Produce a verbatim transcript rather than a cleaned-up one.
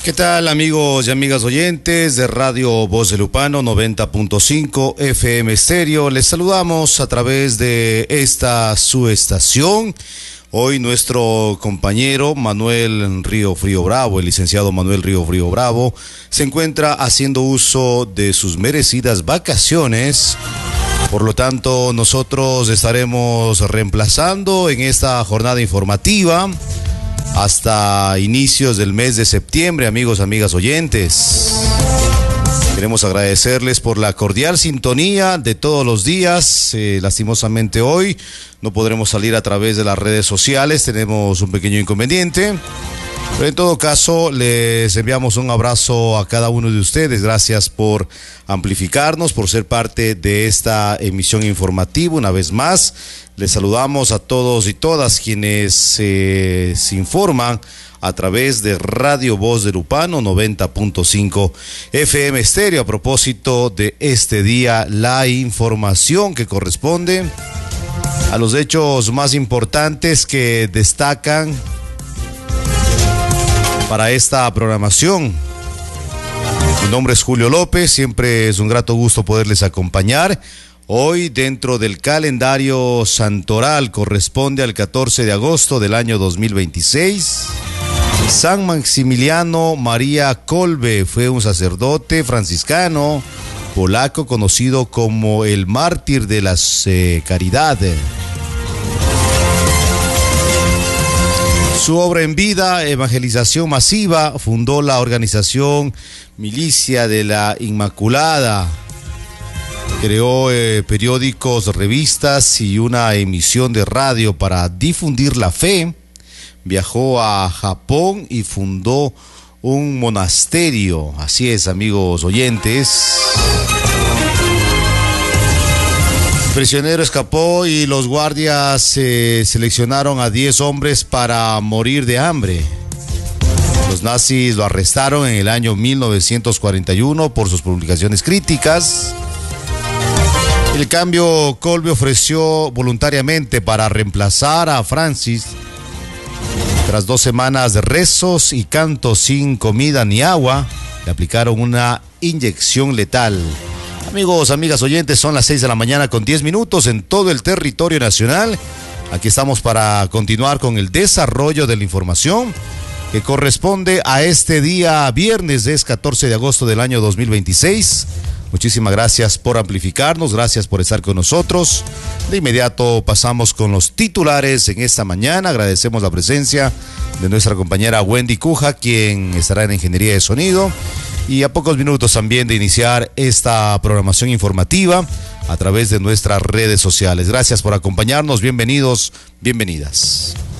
¿Qué tal, amigos y amigas oyentes de Radio Voz de Lupano noventa punto cinco F M Estéreo? Les saludamos a través de esta su estación. Hoy nuestro compañero Manuel Río Frío Bravo, el licenciado Manuel Río Frío Bravo, se encuentra haciendo uso de sus merecidas vacaciones. Por lo tanto, nosotros estaremos reemplazando en esta jornada informativa hasta inicios del mes de septiembre, amigos, amigas oyentes. Queremos agradecerles por la cordial sintonía de todos los días. Eh, lastimosamente hoy no podremos salir a través de las redes sociales, tenemos un pequeño inconveniente. Pero en todo caso, les enviamos un abrazo a cada uno de ustedes. Gracias por amplificarnos, por ser parte de esta emisión informativa. Una vez más, les saludamos a todos y todas quienes eh, se informan a través de Radio Voz de Lupano noventa punto cinco F M Estéreo. A propósito de este día, la información que corresponde a los hechos más importantes que destacan para esta programación. Mi nombre es Julio López, siempre es un grato gusto poderles acompañar. Hoy, dentro del calendario santoral, corresponde al catorce de agosto del año dos mil veintiséis. San Maximiliano María Kolbe fue un sacerdote franciscano polaco conocido como el mártir de la eh, caridad. Su obra en vida, evangelización masiva, fundó la organización Milicia de la Inmaculada. Creó eh, periódicos, revistas y una emisión de radio para difundir la fe. Viajó a Japón y fundó un monasterio. Así es, amigos oyentes. El prisionero escapó y los guardias eh, seleccionaron a diez hombres para morir de hambre. Los nazis lo arrestaron en el año mil novecientos cuarenta y uno por sus publicaciones críticas. El cambio, Kolbe ofreció voluntariamente para reemplazar a Francis. Tras dos semanas de rezos y cantos sin comida ni agua, le aplicaron una inyección letal. Amigos, amigas oyentes, son las seis de la mañana con diez minutos en todo el territorio nacional. Aquí estamos para continuar con el desarrollo de la información que corresponde a este día viernes, es catorce de agosto del año dos mil veintiséis. Muchísimas gracias por amplificarnos, gracias por estar con nosotros. De inmediato pasamos con los titulares en esta mañana. Agradecemos la presencia de nuestra compañera Wendy Cuja, quien estará en Ingeniería de Sonido. Y a pocos minutos también de iniciar esta programación informativa a través de nuestras redes sociales. Gracias por acompañarnos, bienvenidos, bienvenidas.